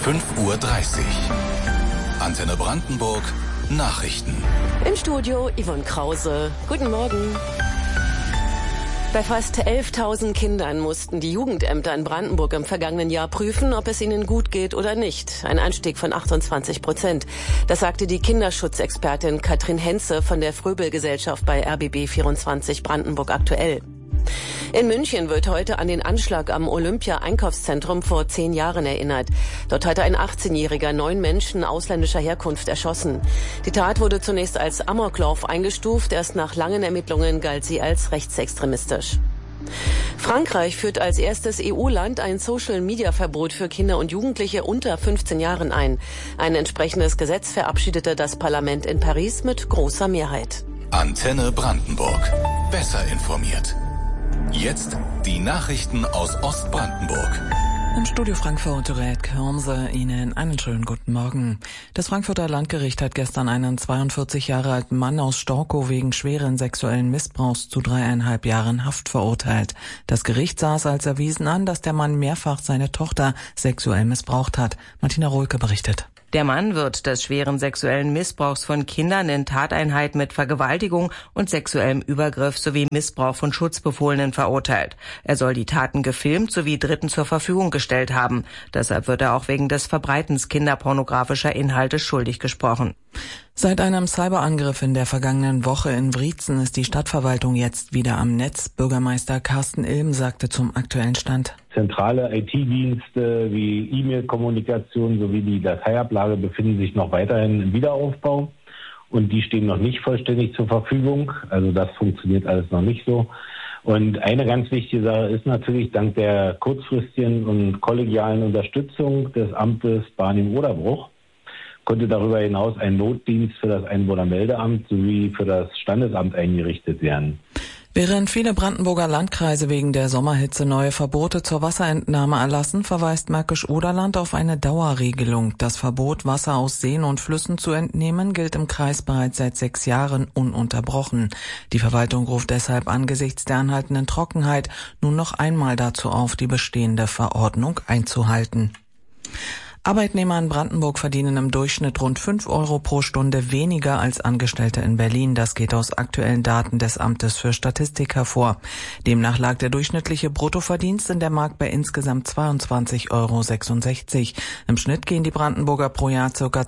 5:30 Uhr. Antenne Brandenburg Nachrichten. Im Studio Yvonne Krause. Guten Morgen. Bei fast 11.000 Kindern mussten die Jugendämter in Brandenburg im vergangenen Jahr prüfen, ob es ihnen gut geht oder nicht. Ein Anstieg von 28%. Das sagte die Kinderschutzexpertin Katrin Henze von der Fröbel-Gesellschaft bei RBB24 Brandenburg aktuell. In München wird heute an den Anschlag am Olympia-Einkaufszentrum vor 10 Jahren erinnert. Dort hatte ein 18-Jähriger 9 Menschen ausländischer Herkunft erschossen. Die Tat wurde zunächst als Amoklauf eingestuft. Erst nach langen Ermittlungen galt sie als rechtsextremistisch. Frankreich führt als erstes EU-Land ein Social-Media-Verbot für Kinder und Jugendliche unter 15 Jahren ein. Ein entsprechendes Gesetz verabschiedete das Parlament in Paris mit großer Mehrheit. Antenne Brandenburg. Besser informiert. Jetzt die Nachrichten aus Ostbrandenburg. Im Studio Frankfurt rät Kürmse Ihnen einen schönen guten Morgen. Das Frankfurter Landgericht hat gestern einen 42 Jahre alten Mann aus Storkow wegen schweren sexuellen Missbrauchs zu 3,5 Jahren Haft verurteilt. Das Gericht sah es als erwiesen an, dass der Mann mehrfach seine Tochter sexuell missbraucht hat. Martina Rohlke berichtet. Der Mann wird des schweren sexuellen Missbrauchs von Kindern in Tateinheit mit Vergewaltigung und sexuellem Übergriff sowie Missbrauch von Schutzbefohlenen verurteilt. Er soll die Taten gefilmt sowie Dritten zur Verfügung gestellt haben. Deshalb wird er auch wegen des Verbreitens kinderpornografischer Inhalte schuldig gesprochen. Seit einem Cyberangriff in der vergangenen Woche in Wriezen ist die Stadtverwaltung jetzt wieder am Netz. Bürgermeister Carsten Ilm sagte zum aktuellen Stand: Zentrale IT-Dienste wie E-Mail-Kommunikation sowie die Dateiablage befinden sich noch weiterhin im Wiederaufbau und die stehen noch nicht vollständig zur Verfügung. Also das funktioniert alles noch nicht so. Und eine ganz wichtige Sache ist natürlich, dank der kurzfristigen und kollegialen Unterstützung des Amtes Barnim-Oderbruch konnte darüber hinaus ein Notdienst für das Einwohnermeldeamt sowie für das Standesamt eingerichtet werden. Während viele Brandenburger Landkreise wegen der Sommerhitze neue Verbote zur Wasserentnahme erlassen, verweist Märkisch-Oderland auf eine Dauerregelung. Das Verbot, Wasser aus Seen und Flüssen zu entnehmen, gilt im Kreis bereits seit 6 Jahren ununterbrochen. Die Verwaltung ruft deshalb angesichts der anhaltenden Trockenheit nun noch einmal dazu auf, die bestehende Verordnung einzuhalten. Arbeitnehmer in Brandenburg verdienen im Durchschnitt rund 5 Euro pro Stunde weniger als Angestellte in Berlin. Das geht aus aktuellen Daten des Amtes für Statistik hervor. Demnach lag der durchschnittliche Bruttoverdienst in der Mark bei insgesamt 22,66 Euro. Im Schnitt gehen die Brandenburger pro Jahr mit ca.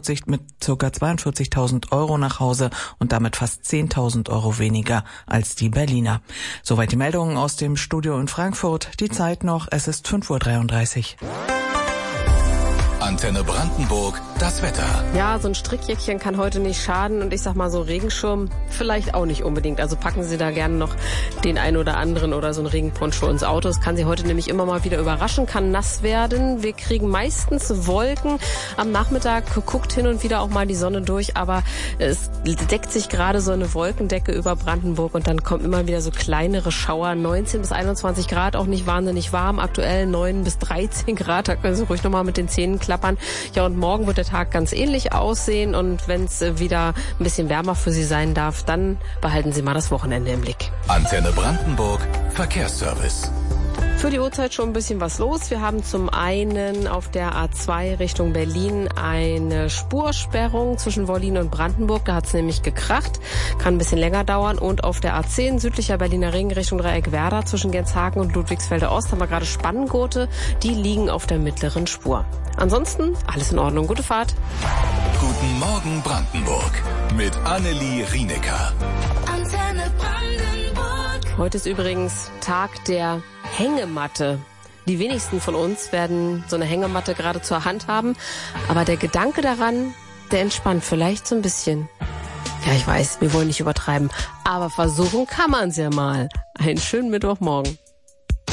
42.000 Euro nach Hause und damit fast 10.000 Euro weniger als die Berliner. Soweit die Meldungen aus dem Studio in Frankfurt. Die Zeit noch, es ist 5:33 Uhr. Antenne Brandenburg, das Wetter. Ja, so ein Strickjäckchen kann heute nicht schaden und ich sag mal so Regenschirm vielleicht auch nicht unbedingt. Also packen Sie da gerne noch den einen oder anderen oder so einen Regenponcho ins Auto. Es kann Sie heute nämlich immer mal wieder überraschen, kann nass werden. Wir kriegen meistens Wolken. Am Nachmittag guckt hin und wieder auch mal die Sonne durch, aber es deckt sich gerade so eine Wolkendecke über Brandenburg und dann kommen immer wieder so kleinere Schauer. 19 bis 21 Grad, auch nicht wahnsinnig warm. Aktuell 9 bis 13 Grad, da können Sie ruhig nochmal mit den Zähnen klappern. Ja, und morgen wird der Tag ganz ähnlich aussehen und wenn es wieder ein bisschen wärmer für Sie sein darf, dann behalten Sie mal das Wochenende im Blick. Antenne Brandenburg, Verkehrsservice. Für die Uhrzeit schon ein bisschen was los. Wir haben zum einen auf der A2 Richtung Berlin eine Spursperrung zwischen Wollin und Brandenburg. Da hat es nämlich gekracht. Kann ein bisschen länger dauern. Und auf der A10 südlicher Berliner Ring Richtung Dreieck Werder zwischen Genshagen und Ludwigsfelde Ost haben wir gerade Spanngurte. Die liegen auf der mittleren Spur. Ansonsten alles in Ordnung. Gute Fahrt. Guten Morgen Brandenburg mit Annelie Rienecker. Antenne Brandenburg. Heute ist übrigens Tag der Hängematte. Die wenigsten von uns werden so eine Hängematte gerade zur Hand haben, aber der Gedanke daran, der entspannt vielleicht so ein bisschen. Ja, ich weiß, wir wollen nicht übertreiben, aber versuchen kann man's ja mal. Einen schönen Mittwochmorgen.